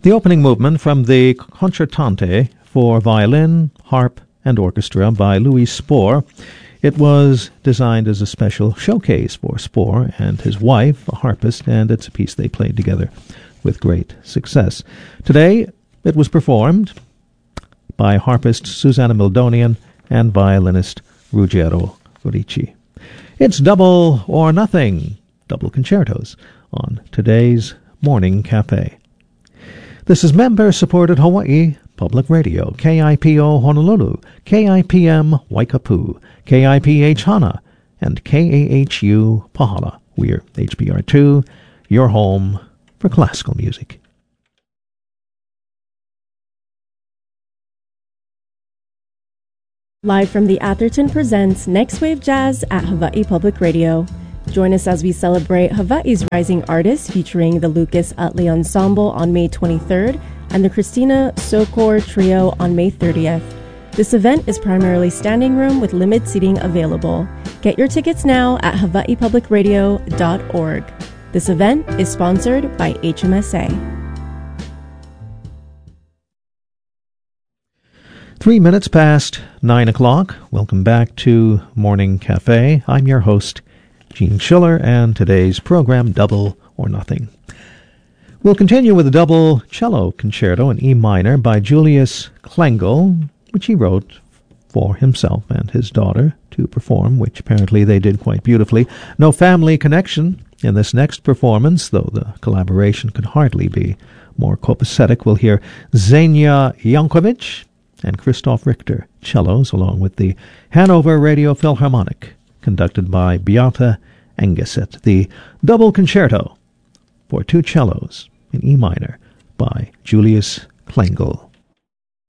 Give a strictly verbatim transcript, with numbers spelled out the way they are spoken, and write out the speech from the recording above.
The opening movement from the Concertante for violin, harp, and orchestra by Louis Spohr. It was designed as a special showcase for Spohr and his wife, a harpist, and it's a piece they played together with great success. Today, it was performed by harpist Susanna Mildonian and violinist Ruggero Ricci. It's Double or Nothing, double concertos, on today's Morning Cafe. This is member-supported Hawaii Public Radio, K I P O Honolulu, K I P M Waikapu, K I P H Hana, and K A H U Pahala. We're H B R two, your home for classical music. Live from the Atherton presents Next Wave Jazz at Hawaii Public Radio. Join us as we celebrate Hawaii's rising artists featuring the Lucas Utley Ensemble on May twenty-third and the Christina Sokor Trio on May thirtieth. This event is primarily standing room with limited seating available. Get your tickets now at hawaii public radio dot org. This event is sponsored by H M S A. Three minutes past nine o'clock. Welcome back to Morning Cafe. I'm your host, Gene Schiller, and today's program, Double or Nothing. We'll continue with a double cello concerto in E minor by Julius Klengel, which he wrote for himself and his daughter to perform, which apparently they did quite beautifully. No family connection in this next performance, though the collaboration could hardly be more copacetic. We'll hear Xenia Jankovic and Christoph Richter cellos, along with the Hanover Radio Philharmonic, conducted by Beate Engeset. The double concerto for two cellos in E minor by Julius Klengel.